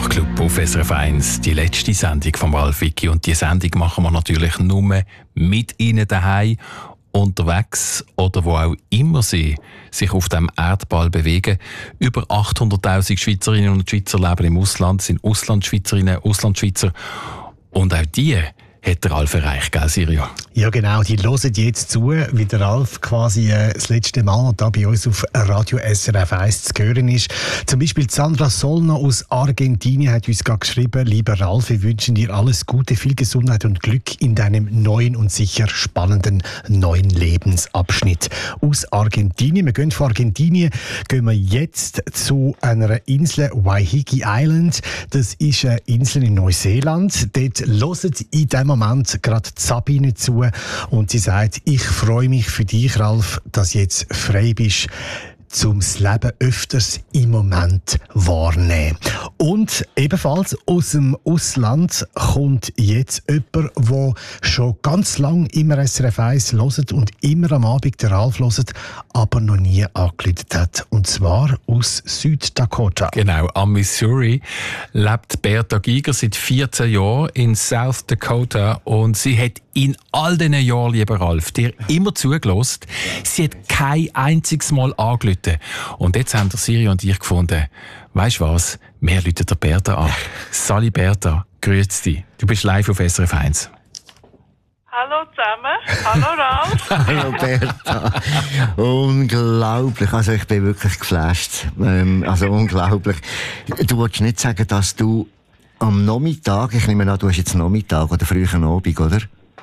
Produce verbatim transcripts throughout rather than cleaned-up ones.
Sprachclub auf S R F eins, die letzte Sendung von Ralf Vicki. Und die Sendung machen wir natürlich nur mit Ihnen daheim, unterwegs oder wo auch immer Sie sich auf dem Erdball bewegen. Über achthunderttausend Schweizerinnen und Schweizer leben im Ausland, sind Auslandschweizerinnen, Auslandschweizer. Und auch die hat der Ralf erreicht, gell, Sirio? Ja, genau. Die hören jetzt zu, wie der Ralf quasi äh, das letzte Mal da bei uns auf Radio S R F eins zu hören ist. Zum Beispiel Sandra Solner aus Argentinien hat uns gerade geschrieben: Lieber Ralf, wir wünschen dir alles Gute, viel Gesundheit und Glück in deinem neuen und sicher spannenden neuen Lebensabschnitt. Aus Argentinien. Wir gehen von Argentinien gehen wir jetzt zu einer Insel, Waiheke Island. Das ist eine Insel in Neuseeland. Dort hören in diesem Moment gerade Sabine zu und sie sagt: Ich freue mich für dich, Ralf, dass du jetzt frei bist, um das Leben öfters im Moment wahrnehmen. Und ebenfalls aus dem Ausland kommt jetzt jemand, der schon ganz lange immer S R F eins hört und immer am Abend den Ralf hört, aber noch nie angerufen hat. Und zwar aus Süddakota. Genau, am Missouri lebt Berta Giger seit vierzehn Jahren in South Dakota und sie hat in all diesen Jahren, lieber Ralf, dir immer zugelassen. Sie hat kein einziges Mal angerufen. Und jetzt haben der Siri und ich gefunden, weisst du was, wir rufen der Berta an. Sali Berta, grüß dich. Du bist live auf S R F eins. Hallo zusammen, hallo Ralf. Hallo Berta. Unglaublich, also ich bin wirklich geflasht. Ähm, also unglaublich. Du wolltest nicht sagen, dass du am Nachmittag, ich nehme an, du hast jetzt Nachmittag oder frühen Abend, oder?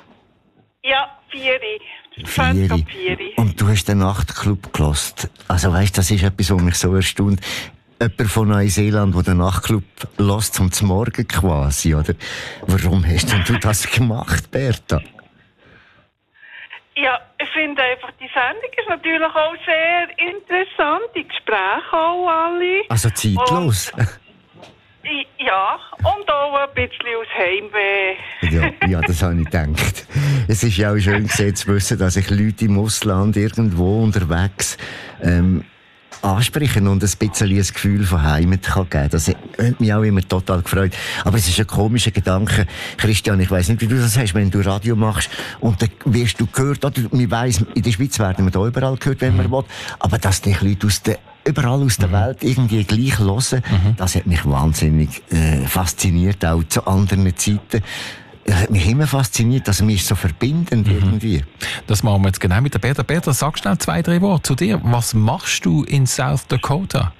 Ja, vieri. Vieri. Vieri. Und du hast den Nachtclub gehört. Also weißt, das ist etwas, was mich so erstaunt. Jemand von Neuseeland, der den Nachtclub hört, zum Morgen quasi, oder? Warum hast denn du das gemacht, Berta? Ja, ich finde einfach, die Sendung ist natürlich auch sehr interessant. Die Gespräche auch alle. Also zeitlos? Und, ja, und auch ein bisschen aus Heimweh. ja, ja, das habe ich gedacht. Es ist ja auch schön gesehen zu wissen, dass ich Leute im Ausland irgendwo unterwegs ähm, ansprechen und ein bisschen ein Gefühl von Heimat kann geben. Das hat mich auch immer total gefreut. Aber es ist ein komischer Gedanke. Christian, ich weiss nicht, wie du das hast, wenn du Radio machst und dann wirst du gehört, oder man weiss, in der Schweiz werden wir da überall gehört, wenn man will, aber dass dich Leute aus der überall aus der mhm. Welt irgendwie gleich hören, mhm. das hat mich wahnsinnig äh, fasziniert, auch zu anderen Zeiten. Das hat mich immer fasziniert, dass mich so verbindend mhm. irgendwie. Das machen wir jetzt genau mit der Berta. Berta, sag schnell zwei, drei Worte zu dir. Was machst du in South Dakota?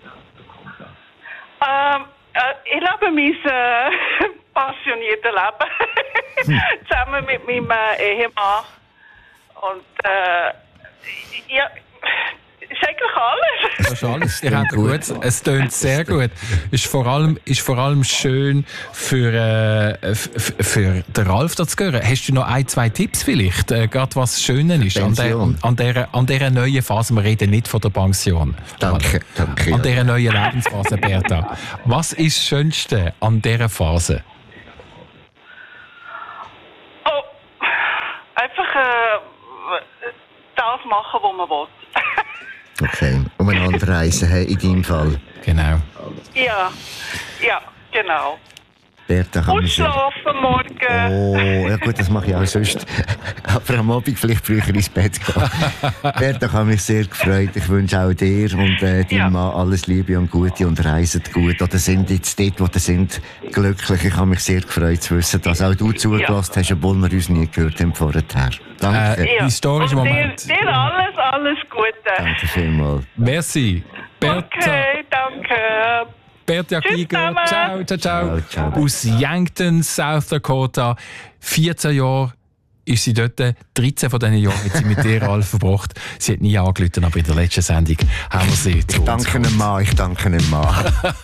Ähm, äh, ich lebe mein äh, passioniertes Leben. hm. Zusammen mit meinem äh, Ehemann. Und äh, ja... ist eigentlich alles. Das ist alles. Ihr habt gut. Es tönt sehr gut. Ist vor allem, ist vor allem schön für, äh, f- für den Ralf da zu hören. Hast du noch ein, zwei Tipps vielleicht? Äh, gerade was Schönes ist an, der, an, dieser, an dieser neuen Phase. Wir reden nicht von der Pension. Danke, danke. An dieser neuen Lebensphase, Berta. Was ist das Schönste an dieser Phase? Oh, einfach äh, das machen, was man will. Okay, umeinander reisen, hey, in deinem Fall. Genau. Ja, ja, genau. Berta, kann Ausschlafen morgen. Oh, ja gut, das mache ich auch sonst. Aber am Abend vielleicht früher ins Bett gehen. Berta, ich habe mich sehr gefreut. Ich wünsche auch dir und äh, deinem ja. Mann alles Liebe und Gute und reiset gut. Oder sind jetzt dort, wo sie sind, glücklich. Ich habe mich sehr gefreut zu wissen, dass auch du zugelassen ja. hast, obwohl wir uns nie gehört haben vorher. Danke. Äh, ja. Historischer Moment. Dir, dir alles, alles Gute. Danke vielmals. Merci. Berta. Okay, danke. Berta Giger, ciao, ciao, ciao. Ciao, ciao. Aus Yankton, South Dakota. vierzehn Jahre ist sie dort. dreizehn von diesen Jahren hat sie mit dir, Ralf, verbracht. Sie hat nie angerufen, aber in der letzten Sendung haben wir sie zu Ich danke einem Mann, ich danke einem Mann.